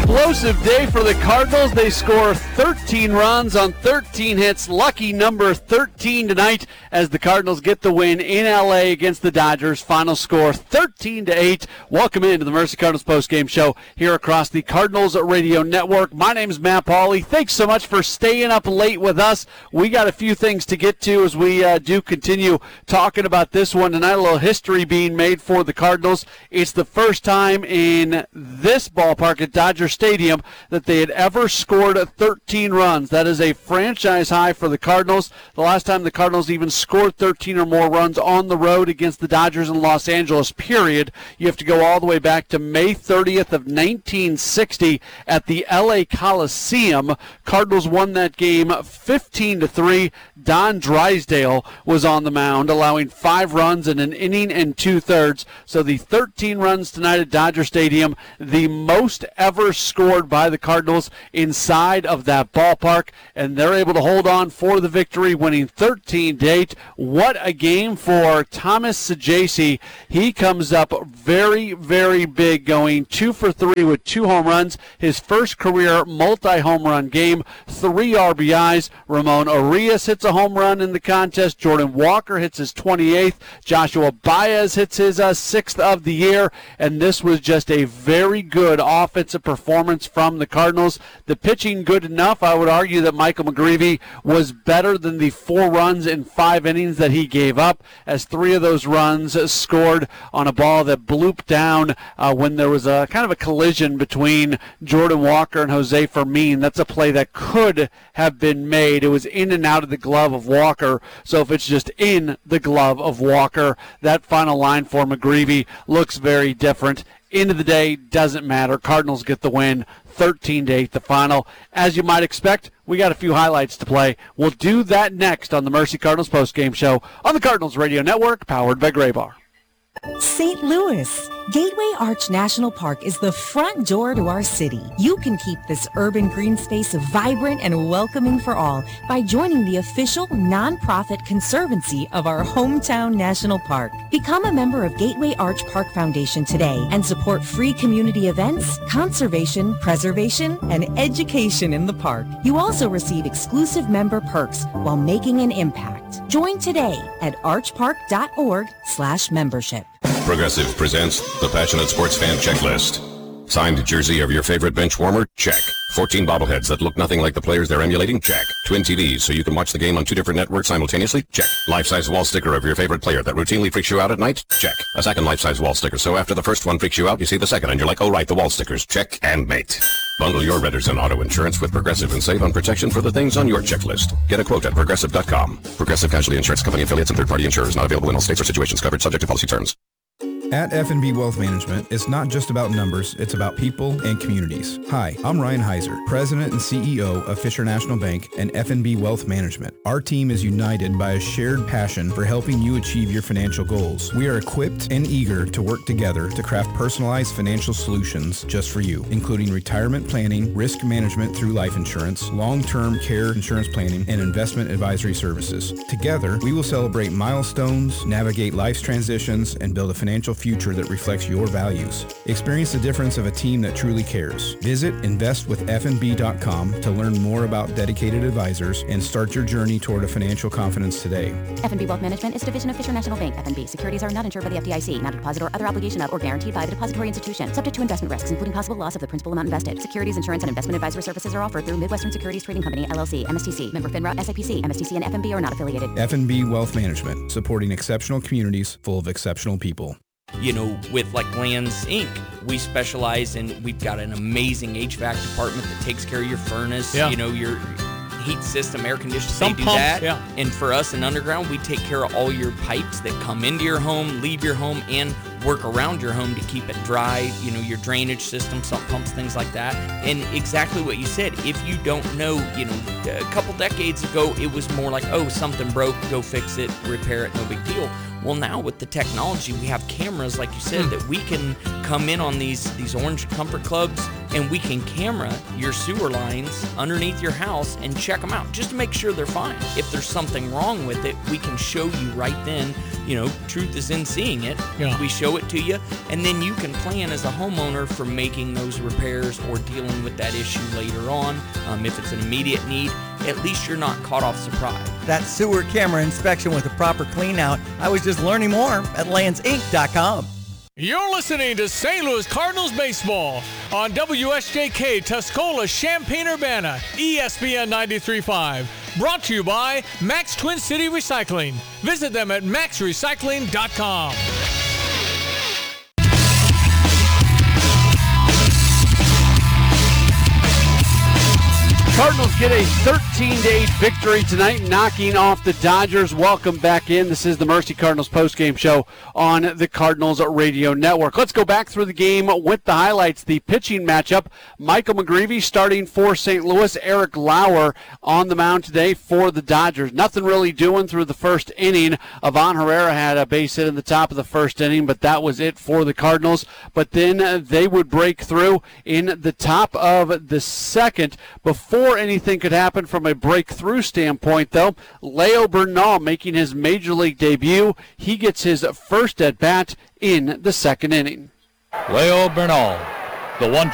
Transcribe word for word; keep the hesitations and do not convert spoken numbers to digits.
explosive day for the Cardinals. They score thirteen runs on thirteen hits. Lucky number thirteen tonight as the Cardinals get the win in L A against the Dodgers. Final score thirteen to eight. Welcome into the Mercy Cardinals postgame show here across the Cardinals Radio Network. My name is Matt Pauley. Thanks so much for staying up late with us. We got a few things to get to as we uh, do continue talking about this one tonight. A little history being made for the Cardinals. It's the first time in this ballpark at Dodger Stadium that they had ever scored thirteen runs. That is a franchise high for the Cardinals. The last time the Cardinals even scored thirteen or more runs on the road against the Dodgers in Los Angeles, period, you have to go all the way back to May thirtieth of nineteen sixty at the L A Coliseum. Cardinals won that game fifteen to three. Don Drysdale was on the mound, allowing five runs in an inning and two-thirds. So the thirteen runs tonight at Dodger Stadium, the most ever scored by the Cardinals inside of that ballpark, and they're able to hold on for the victory, winning thirteen to eight. What a game for Thomas Saggese. He comes up very, very big, going two for three with two home runs. His first career multi-home run game, three R B Is. Ramon Arias hits a home run in the contest. Jordan Walker hits his twenty-eighth. Joshua Baez hits his uh, sixth of the year, and this was just a very good offensive performance from the Cardinals. The pitching good enough. I would argue that Michael McGreevy was better than the four runs in five innings that he gave up, as three of those runs scored on a ball that blooped down uh, when there was a kind of a collision between Jordan Walker and Jose Fermin. That's a play that could have been made. It was in and out of the glove of Walker, so if it's just in the glove of Walker, that final line for McGreevy looks very different. End of the day, doesn't matter. Cardinals get the win, thirteen to eight the final. As you might expect, we got a few highlights to play. We'll do that next on the Mercy Cardinals postgame show on the Cardinals Radio Network, powered by Graybar. Saint Louis. Gateway Arch National Park is the front door to our city. You can keep this urban green space vibrant and welcoming for all by joining the official nonprofit conservancy of our hometown national park. Become a member of Gateway Arch Park Foundation today and support free community events, conservation, preservation, and education in the park. You also receive exclusive member perks while making an impact. Join today at archpark.org slash membership. Progressive presents the Passionate Sports Fan Checklist. Signed jersey of your favorite bench warmer? Check. fourteen bobbleheads that look nothing like the players they're emulating? Check. Twin T Vs so you can watch the game on two different networks simultaneously? Check. Life-size wall sticker of your favorite player that routinely freaks you out at night? Check. A second life-size wall sticker so after the first one freaks you out, you see the second and you're like, oh right, the wall stickers. Check and mate. Bundle your renters and auto insurance with Progressive and save on protection for the things on your checklist. Get a quote at progressive dot com. Progressive Casualty Insurance Company affiliates and third-party insurers not available in all states or situations covered subject to policy terms. At F and B Wealth Management, it's not just about numbers, it's about people and communities. Hi, I'm Ryan Heiser, President and C E O of Fisher National Bank and F and B Wealth Management. Our team is united by a shared passion for helping you achieve your financial goals. We are equipped and eager to work together to craft personalized financial solutions just for you, including retirement planning, risk management through life insurance, long-term care insurance planning, and investment advisory services. Together, we will celebrate milestones, navigate life's transitions, and build a financial future that reflects your values. Experience the difference of a team that truly cares. Visit invest with f n b dot com to learn more about dedicated advisors and start your journey toward a financial confidence today. F and B Wealth Management is a division of Fisher National Bank. F and B securities are not insured by the F D I C, not a deposit or other obligation of or guaranteed by the depository institution. Subject to investment risks, including possible loss of the principal amount invested. Securities, insurance, and investment advisory services are offered through Midwestern Securities Trading Company, L L C, M S T C, member FINRA, S I P C. M S T C and F and B are not affiliated. F and B Wealth Management, supporting exceptional communities full of exceptional people. You know, with like Lands Incorporated, we specialize in, we've got an amazing H V A C department that takes care of your furnace, yeah. you know, your heat system, air conditioning, Some they do pumps, that. yeah. And for us in Underground, we take care of all your pipes that come into your home, leave your home, and work around your home to keep it dry, you know, your drainage system, sump pumps, things like that. And exactly what you said, if you don't know, you know, a couple decades ago, it was more like, oh, something broke, go fix it, repair it, no big deal. Well, now with the technology, we have cameras, like you said, mm. that we can come in on these, these orange comfort clubs, and we can camera your sewer lines underneath your house and check them out just to make sure they're fine. If there's something wrong with it, we can show you right then. You know, truth is in seeing it. Yeah. We show it to you, and then you can plan as a homeowner for making those repairs or dealing with that issue later on. Um, if it's an immediate need, at least you're not caught off surprise. That sewer camera inspection with a proper clean out. I was just learning more at lands inc dot com. You're listening to Saint Louis Cardinals baseball on W S J K Tuscola, Champaign-Urbana, E S P N ninety-three point five. Brought to you by Max Twin City Recycling. Visit them at max recycling dot com. Cardinals get a thirteen to eight victory tonight, knocking off the Dodgers. Welcome back in. This is the Mercy Cardinals postgame show on the Cardinals Radio Network. Let's go back through the game with the highlights. The pitching matchup, Michael McGreevy starting for Saint Louis. Eric Lauer on the mound today for the Dodgers. Nothing really doing through the first inning. Ivan Herrera had a base hit in the top of the first inning, but that was it for the Cardinals. But then they would break through in the top of the second. Before anything could happen from a breakthrough standpoint, though, Leo Bernal making his major league debut. He gets his first at bat in the second inning. Leo Bernal, the one